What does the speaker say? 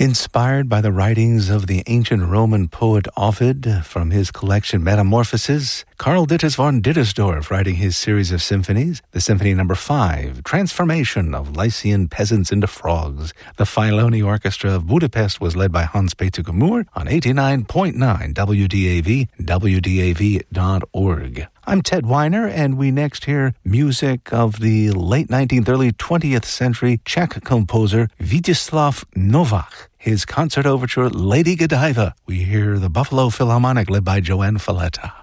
Inspired by the writings of the ancient Roman poet Ovid from his collection Metamorphoses, Karl Ditters von Dittersdorf writing his series of symphonies, the Symphony No. 5, Transformation of Lycian Peasants into Frogs. The Filoni Orchestra of Budapest was led by Hans-Peter Gmür on 89.9 WDAV, WDAV.org. I'm Ted Weiner, and we next hear music of the late 19th, early 20th century Czech composer Vítězslav Novák. His concert overture, Lady Godiva. We hear the Buffalo Philharmonic led by Joanne Falletta.